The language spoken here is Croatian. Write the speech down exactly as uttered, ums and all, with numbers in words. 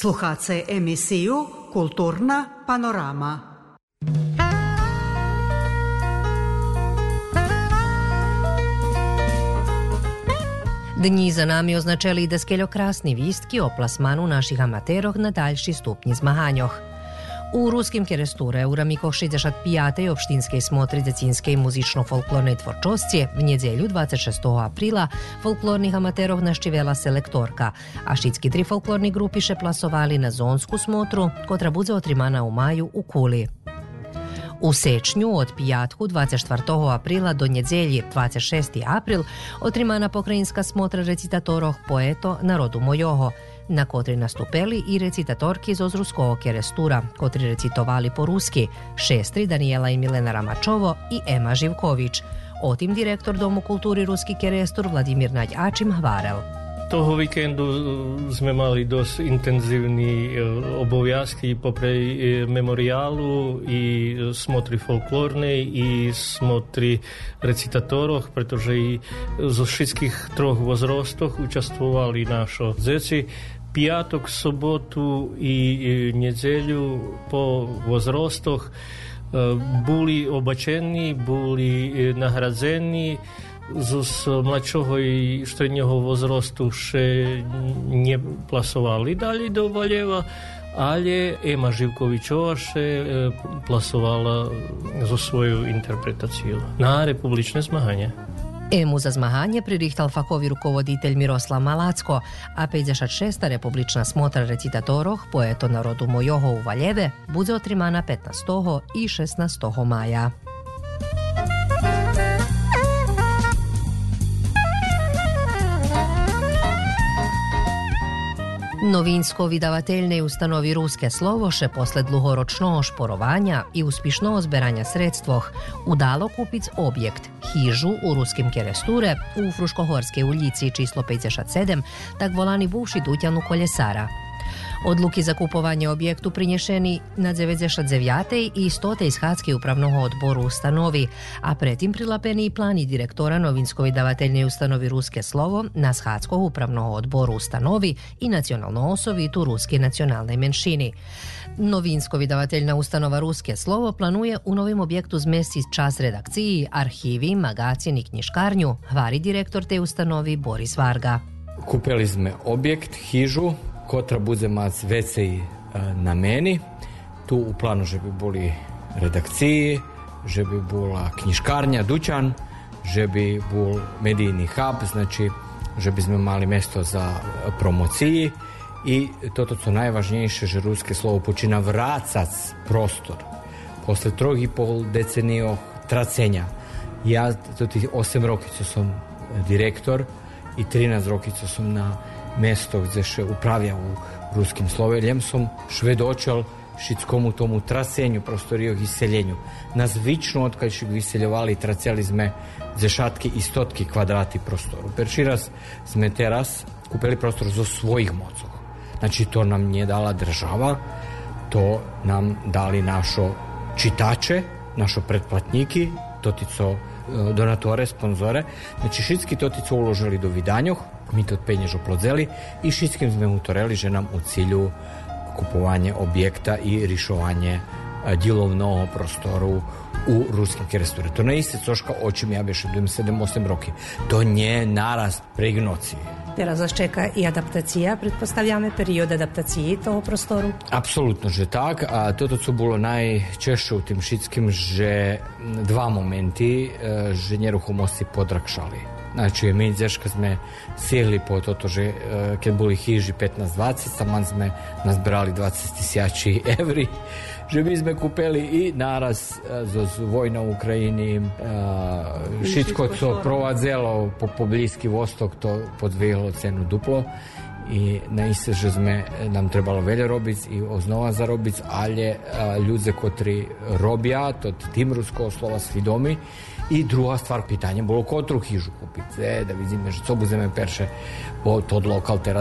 Slušate emisiju Kulturna panorama. Dni za nami označili da skeljokrasni vistki o plasmanu naših amaterov na daljši stupnji zmahanjoh. U ruskim keresture u ramiko šestdeset pete obštinske smotri decinske i muzično-folklorne tvorčoscije v nedjelju dvadeset šestog aprila folklornih amaterov naščivela selektorka, a šitski tri folklorni grupi še plasovali na zonsku smotru, kotra bude otrimana u maju u Kuli. U sečnju od pijatku dvadeset četvrtog aprila do nedjelji dvadeset šesti april otrimana pokrajinska smotra recitatorov poeto Narodu mojoho, na kotri nastupeli i recitatorki iz Ozruskog kerestura, kotri recitovali po ruski, šestri Daniela i Milena Ramačovo i Ema Živković. Otim direktor Domu kulturi Ruski kerestur Vladimir Nađačim hvarel. Toho vikendu sme mali dosť intenzívny obovязky poprej memoriálu i smotri folklórnej i smotri recitátoroch, pretože i zo všetkých troch возрастоch účastvovali našo dzeci. Piatok, sobotu i nedjeľu po возрастоch boli obačení, boli nahradzení. Z mladšieho i strednього возрасту ще не пласували далі до Валєва, але Ема Živkovićova ще пласувала зо свою інтерпретацію на republične zmaganja. Emu za zmaganje pririchtal fakovi rukovoditelj Miroslav Malacko, a peťdesiat šesta republična smotra recitatorov poeto Narodu mojoho u Valjeve bude otrimana petnaestog i šesnaestog maja. Novinsko vydavateljnej ustanovi Ruske slovo še posle dlugoročnog šporovanja i uspišnog zberanja sredstvoh udalo kupic objekt, hižu u Ruskim keresture u Fruškohorske ulici číslo peťdesiat sedem, tak volani buvši Dutjanu Koljesara. Odluki za kupovanje objektu prinješeni na devedeset devete i stote iz Hadske upravnog odboru ustanovi, a pretim prilapeni i plani direktora Novinsko vydavateljnej ustanovi Ruske slovo na Hadskog upravnog odboru ustanovi i nacionalno osovitu Ruske nacionalnej menšini. Novinsko vydavateljna ustanova Ruske slovo planuje u novim objektu zmesti čas redakciji, arhivi, magacin i knjiškarnju, hvari direktor te ustanovi Boris Varga. Kupili smo objekt, hižu, kotra bude mať vecej na meni. Tu u planu, že by boli redakciji, že by bola knjiškarnja, dućan, že by bol medijni hub, znači, že by sme mali mesto za promociji i toto co najvažnejše, že Ruske slovo počina vracac prostor. Posle troch i pol decenijov tracenja. Ja to tých osem rokico som direktor i trinaest rokico som na mjesto gdje še upravlja u ruskim sloveljem som švedočal šitskomu tomu trasenju prostorijog iseljenju. Nas vično otkad šik iseljovali traceli sme zešatki i stotki kvadrati prostoru. Perši raz sme teraz kupili prostor za svojih mocov. Znači to nam nije dala država, to nam dali našo čitače, našo pretplatniki, totico donatore, sponzore. Znači šitski totico uložili do vidanjoh, mi to penjež oplodzeli i šitskim sme utoreli, že nam u cilju kupovanje objekta i rišovanje djelovnog prostoru u Ruskim keresture. To ne iste coška očim ja beš sedam osam roki. To nje narast pregnoci. Teraz vas čeka i adaptacija, pretpostavljame period adaptaciji toho prostoru? Apsolutno, že tak. A toto co bilo najčešće u tim šitskim, že dva momenti, že njeruhomosti podrakšali. Znači, mi dješka sme sjeli po toto, že kad boli hiži petnaest dvadeset, taman sme nazbrali dvadeset tisíc evri, že mi sme kupili i naraz z vojna u Ukrajini, šitko co provadzelo po, po Bliski Vostok, to podvihlo cenu duplo i naiste, že sme, nam trebalo velje robic i oznova za robic, ali ľudze, kotri robja, to tim ruskog slova svidomi. I druga stvar, pitanje bolo kotru hižu kupiti, e, da vidíme, že co budeme perše od lokal teraz